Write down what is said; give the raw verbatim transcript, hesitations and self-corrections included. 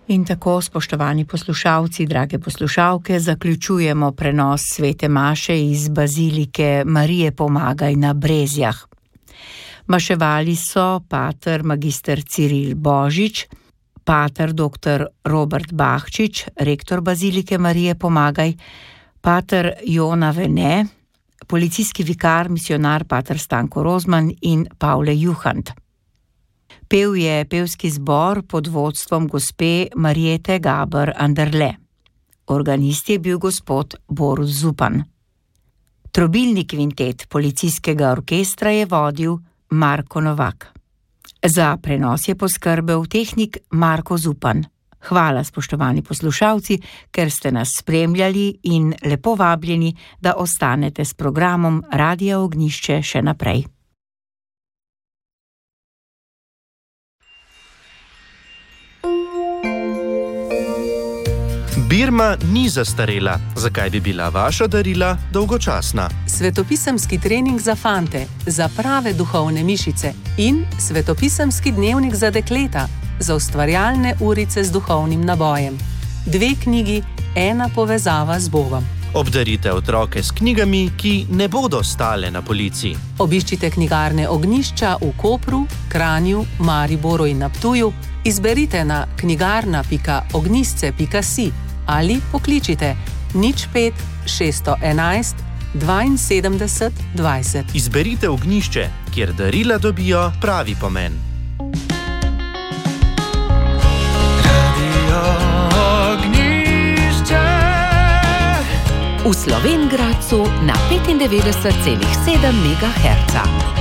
In tako, spoštovani poslušalci, drage poslušalke, zaključujemo prenos svete maše iz bazilike Marije Pomagaj na Brezjah. Maševali so pater magister Ciril Božič, pater doktor Robert Bahčič, rektor bazilike Marije Pomagaj, pater Jona Vene, policijski vikar, misionar pater Stanko Rozman in Pavle Juhant. Pel je pevski zbor pod vodstvom gospe Marjete Gaber-Anderle. Organist je bil gospod Borut Zupan. Trobilni kvintet policijskega orkestra je vodil Marko Novak. Za prenos je poskrbel tehnik Marko Zupan. Hvala, spoštovani poslušalci, ker ste nas spremljali in lepo vabljeni, da ostanete s programom Radia Ognjišče še naprej. Birma ni zastarela, zakaj bi bila vaša darila dolgočasna? Svetopisemski trening za fante, za prave duhovne mišice in svetopisemski dnevnik za dekleta, za ustvarjalne urice z duhovnim nabojem. Dve knjigi, ena povezava z Bogom. Obdarite otroke s knjigami, ki ne bodo stale na polici. Obiščite knjigarne Ognjišča v Kopru, Kranju, Mariboru in na Ptuju, izberite na knjigarna pika ognjisce pika si ali pokličite nič pet šeststo enajst dvainsedemdeset dvajset. Izberite Ognjišče, kjer darila dobijo pravi pomen. Radio Ognjišče. V Slovenj Gradcu na petindevetdeset celih sedem megaherca.